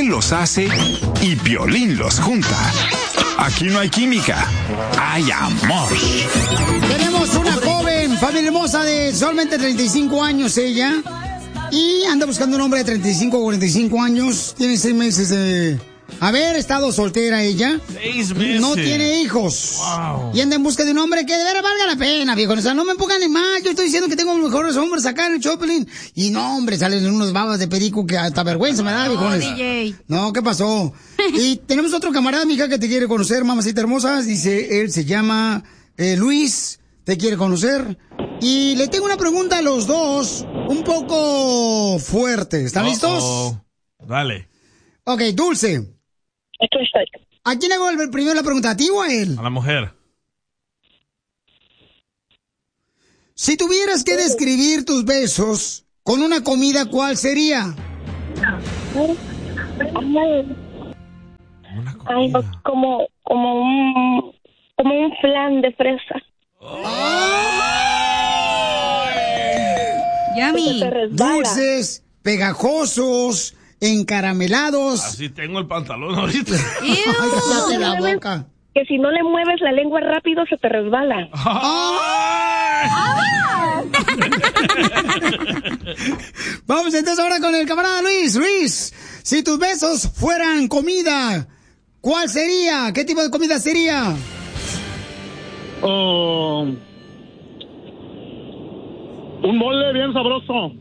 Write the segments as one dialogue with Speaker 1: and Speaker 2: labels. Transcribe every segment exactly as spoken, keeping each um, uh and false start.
Speaker 1: Él los hace y Piolín los junta. Aquí no hay química, hay amor.
Speaker 2: Tenemos una joven, familia hermosa de solamente treinta y cinco años ella. Y anda buscando un hombre de treinta y cinco o cuarenta y cinco años. Tiene seis meses de haber estado soltera ella.
Speaker 3: Seis meses.
Speaker 2: No tiene hijos.
Speaker 3: Wow.
Speaker 2: Y anda en busca de un hombre que de veras valga la pena, viejo. O sea, no me pongan ni mal. Yo estoy diciendo que tengo los mejores hombres acá en el Choplin. Y no, hombre, salen unos babas de perico que hasta vergüenza me da, viejones.
Speaker 4: D J.
Speaker 2: No, ¿qué pasó? Y tenemos otro camarada, mija, que te quiere conocer, mamacita hermosa. Dice, él se llama eh, Luis. Te quiere conocer. Y le tengo una pregunta a los dos, un poco fuerte. ¿Están
Speaker 3: Uh-oh.
Speaker 2: listos?
Speaker 3: Dale.
Speaker 2: Ok, Dulce.
Speaker 5: Aquí estoy.
Speaker 2: ¿A quién le hago el- primero la pregunta? ¿A ti o a él?
Speaker 3: A la mujer.
Speaker 2: Si tuvieras que describir tus besos con una comida, ¿cuál sería?
Speaker 3: Una
Speaker 5: Ay, no,
Speaker 3: comida.
Speaker 5: como, como un, como un flan de fresa.
Speaker 4: Yummy.
Speaker 5: Se resbala.
Speaker 2: Dulces, pegajosos, encaramelados.
Speaker 3: Así tengo el pantalón ahorita.
Speaker 2: Ay, cállate la boca.
Speaker 5: Que si no le mueves la lengua rápido se te resbala.
Speaker 2: Vamos entonces ahora con el camarada Luis. Luis, si tus besos fueran comida, ¿cuál sería? ¿Qué tipo de comida sería?
Speaker 6: Oh, un mole bien sabroso.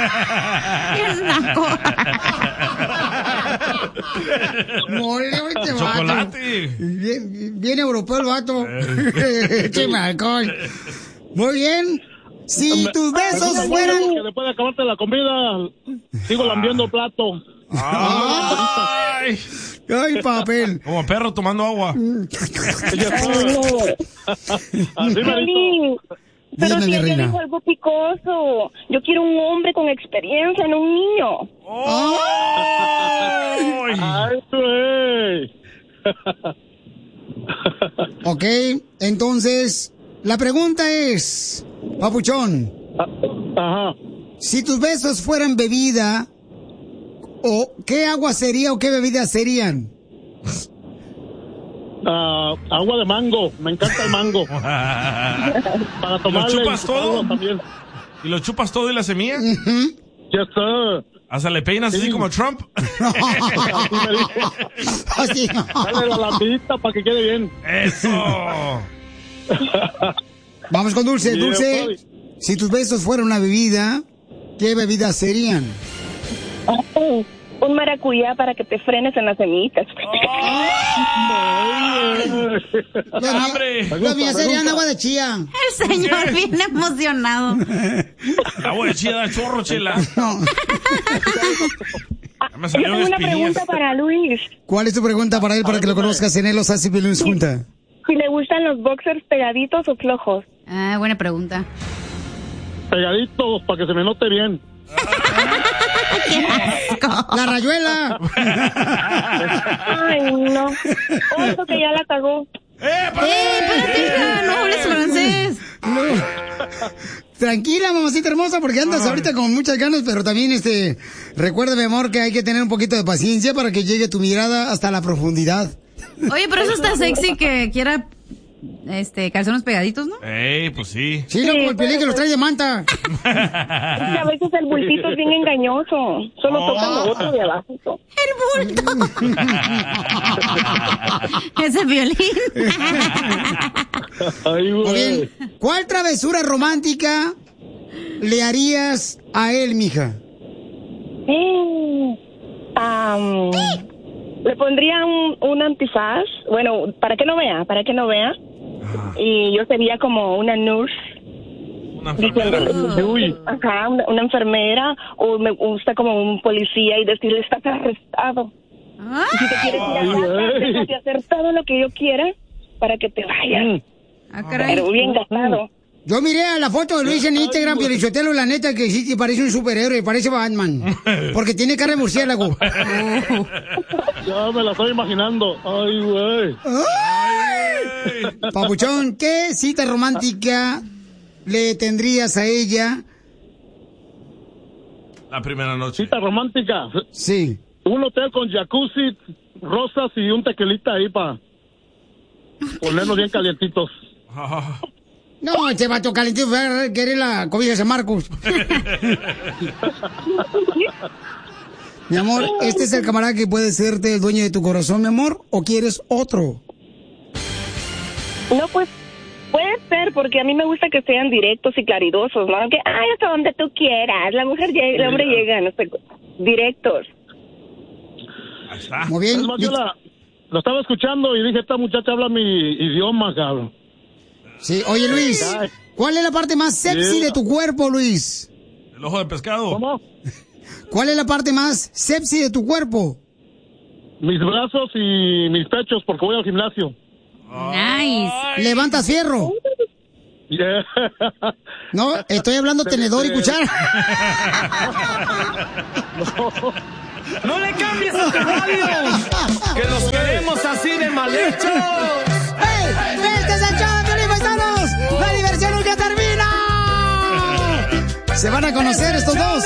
Speaker 2: Mole, este vato.
Speaker 3: Chocolate.
Speaker 2: Bien, bien europeo el vato. Écheme alcohol. Muy bien. Si tus besos fueran...
Speaker 6: Que después de acabarte la comida, sigo lambiendo el plato.
Speaker 3: Ay.
Speaker 2: Ay, papel.
Speaker 3: Como perro tomando agua.
Speaker 6: Así me
Speaker 5: Piolín, pero
Speaker 2: Dime,
Speaker 5: si
Speaker 2: mi
Speaker 5: ella
Speaker 2: reina.
Speaker 5: dijo algo picoso. Yo quiero un hombre con experiencia, no un niño.
Speaker 3: Ay.
Speaker 6: Ay, güey.
Speaker 2: Ok, entonces, la pregunta es, papuchón,
Speaker 6: Ajá.
Speaker 2: si tus besos fueran bebida, o ¿qué agua sería o qué bebida serían?
Speaker 6: Ah, agua de mango. Me encanta el mango. Para
Speaker 3: ¿Lo
Speaker 6: tomarle.
Speaker 3: chupas
Speaker 6: y
Speaker 3: todo?
Speaker 6: También.
Speaker 3: ¿Y lo chupas todo y la semilla?
Speaker 6: Yes, sir.
Speaker 3: Hasta le peinas así
Speaker 6: Sí.
Speaker 3: como Trump.
Speaker 6: Así me dijo.
Speaker 2: Así no.
Speaker 6: Dale la lambita para que quede bien.
Speaker 3: Eso.
Speaker 2: Vamos con Dulce.
Speaker 6: Yeah,
Speaker 2: Dulce,
Speaker 6: buddy.
Speaker 2: si tus besos fueran una bebida, ¿qué bebida serían?
Speaker 5: Oh, un maracuyá para que te frenes en las semillitas.
Speaker 2: Los míos-
Speaker 3: ¡Hambre!
Speaker 2: Los míos serían agua de chía.
Speaker 4: El señor bien emocionado.
Speaker 3: La agua de chía da chorro, chela.
Speaker 2: No.
Speaker 3: Ya me
Speaker 5: Yo
Speaker 3: salieron
Speaker 5: tengo una
Speaker 3: espinillas.
Speaker 5: pregunta para Luis.
Speaker 2: ¿Cuál es tu pregunta para él para que lo conozcas en él los hace Luis junta?
Speaker 5: Si le gustan los boxers pegaditos o flojos.
Speaker 4: Ah, buena pregunta.
Speaker 6: Pegaditos para que se me note bien.
Speaker 4: ¡Qué asco!
Speaker 2: La rayuela.
Speaker 5: Ay, no. Oso que ya la cagó.
Speaker 3: ¡Eh, para-
Speaker 4: ¡Eh, espérate, hija! ¡No hables francés!
Speaker 2: Tranquila, mamacita hermosa, porque andas ahorita con muchas ganas, pero también, este, recuerda, mi amor, que hay que tener un poquito de paciencia para que llegue tu mirada hasta la profundidad.
Speaker 4: Oye, pero eso está sexy que quiera este calzones pegaditos, ¿no?
Speaker 3: Ey, pues sí.
Speaker 2: Sí, loco, el Piolín que los trae de manta.
Speaker 5: Es que a veces el bultito es bien engañoso. Solo
Speaker 3: Oh.
Speaker 5: toca lo otro de abajo.
Speaker 4: ¡El bulto! Ese violín.
Speaker 6: Ay,
Speaker 2: Muy
Speaker 6: güey.
Speaker 2: bien. ¿Cuál travesura romántica le harías a él, mija?
Speaker 5: Mm, am, le pondría un, un antifaz. Bueno, para que no vea, para que no vea. Y yo sería como una nurse.
Speaker 3: Una enfermera.
Speaker 5: Diciéndole,
Speaker 6: Uy.
Speaker 5: ajá, una, una enfermera. O me gusta como un policía y decirle, estás arrestado. Y si te quieres ir a
Speaker 6: Ay,
Speaker 5: casa,
Speaker 6: güey.
Speaker 5: déjate hacer todo lo que yo quiera para que te vayas.
Speaker 4: Ah, caray.
Speaker 5: Pero bien gastado.
Speaker 2: Yo miré a la foto de Luis en Instagram, Piolichotelo, la neta que sí que parece un superhéroe, parece Batman. Porque tiene cara de murciélago.
Speaker 6: Ya me la estoy imaginando. Ay, güey.
Speaker 2: Papuchón, ¿qué cita romántica le tendrías a ella?
Speaker 3: La primera noche.
Speaker 6: Cita romántica.
Speaker 2: Sí.
Speaker 6: Un hotel con jacuzzi, rosas y un tequilita ahí para ponernos bien calientitos.
Speaker 2: No, este vato calentito quiere la cobija de San Marcos. Mi amor, ¿este es el camarada que puede serte el dueño de tu corazón, mi amor? ¿O quieres otro?
Speaker 5: No, pues puede ser, porque a mí me gusta que sean directos y claridosos, ¿no? Que, ay, hasta donde tú quieras. La mujer llega, el hombre llega, no sé, directos.
Speaker 3: Ahí está.
Speaker 2: Muy bien.
Speaker 6: Es más, yo la, lo estaba escuchando y dije, esta muchacha habla mi idioma, cabrón.
Speaker 2: Sí, oye, Luis, ¿cuál es la parte más sexy
Speaker 6: Sí.
Speaker 2: de tu cuerpo, Luis?
Speaker 3: El ojo de pescado.
Speaker 6: ¿Cómo?
Speaker 2: ¿Cuál es la parte más sexy de tu cuerpo?
Speaker 6: Mis brazos y mis pechos, porque voy al gimnasio.
Speaker 4: Nice.
Speaker 2: ¿Levantas fierro?
Speaker 6: Yeah.
Speaker 2: No, estoy hablando tenedor y cuchara.
Speaker 7: ¡No le cambies a tu radio! ¡Que los queremos así de mal hechos!
Speaker 2: ¡Hey! ¡Este es el show de Piolín, paisanos! ¡La diversión nunca termina! Se van a conocer estos dos.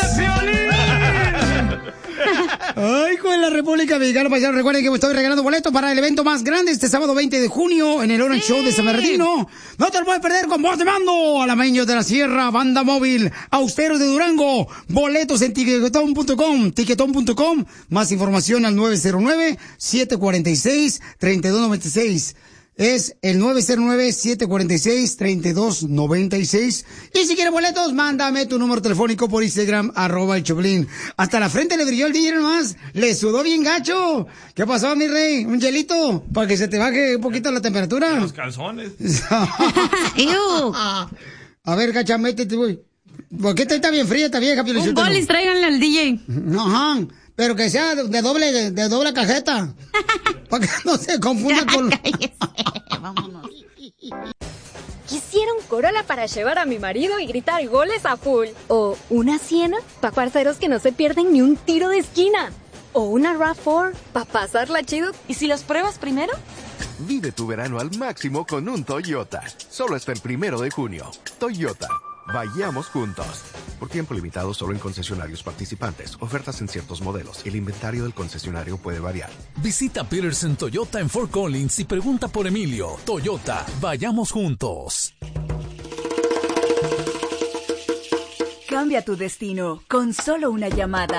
Speaker 2: Ay, hijo de la República Mexicana, paisanos. Recuerden que me estoy regalando boletos para el evento más grande este sábado veinte de junio en el Orange Show de San Bernardino. No te lo puedes perder con voz de mando. Alameños de la Sierra, Banda Móvil, Austeros de Durango. Boletos en tiquetón punto com, tiquetón punto com. Más información al nueve cero nueve, siete cuatro seis, tres dos nueve seis. Es el nueve cero nueve, siete cuatro seis, tres dos nueve seis. Y si quieres boletos, mándame tu número telefónico por Instagram, arroba el Choplin. Hasta la frente le brilló el D J nomás. Le sudó bien gacho. ¿Qué pasó, mi rey? ¿Un hielito? Para que se te baje un poquito la temperatura.
Speaker 3: Los calzones.
Speaker 4: Ew.
Speaker 2: A ver, gacha, métete, güey. ¿Por qué está bien fría esta vieja?
Speaker 4: Un bolis, tráiganle al D J.
Speaker 2: Ajá. Pero que sea de doble, de, de doble cajeta. Para que no se confunda con...
Speaker 4: Vámonos.
Speaker 8: Quisiera un Corolla para llevar a mi marido y gritar goles a full. O una Siena para parceros que no se pierden ni un tiro de esquina. O una RAV cuatro para pasarla chido. ¿Y si los pruebas primero?
Speaker 9: Vive tu verano al máximo con un Toyota. Solo hasta el primero de junio. Toyota. Vayamos juntos. Por tiempo limitado solo en concesionarios participantes. Ofertas en ciertos modelos. El inventario del concesionario puede variar.
Speaker 10: Visita Peterson Toyota en Fort Collins y pregunta por Emilio. Toyota, vayamos juntos.
Speaker 11: Cambia tu destino con solo una llamada.